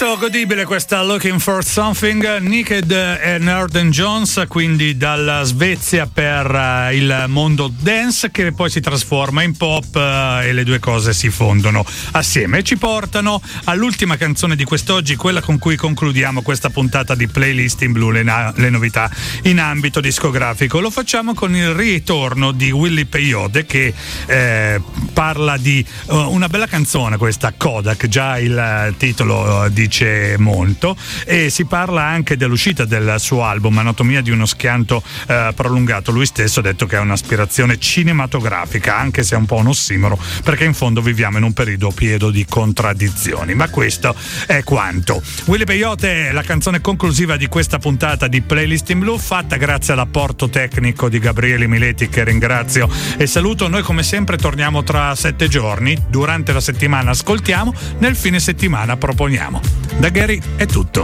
Molto godibile questa Looking for Something, Naked e Northern Jones, quindi dalla Svezia per il mondo dance, che poi si trasforma in pop e le due cose si fondono assieme e ci portano all'ultima canzone di quest'oggi, quella con cui concludiamo questa puntata di Playlist in Blu, le novità in ambito discografico. Lo facciamo con il ritorno di Willy Peyote, che parla di una bella canzone, questa Kodak, già il titolo dice molto, e si parla anche dell'uscita del suo album Anatomia di uno schianto prolungato. Lui stesso ha detto che è un'aspirazione cinematografica, anche se è un po' un ossimoro, perché in fondo viviamo in un periodo pieno di contraddizioni, ma questo è quanto. Willy Peyote è la canzone conclusiva di questa puntata di Playlist in Blu, fatta grazie all'apporto tecnico di Gabriele Miletti, che ringrazio e saluto. Noi come sempre torniamo tra 7 giorni, durante la settimana ascoltiamo, nel fine settimana proponiamo. Da Gary è tutto.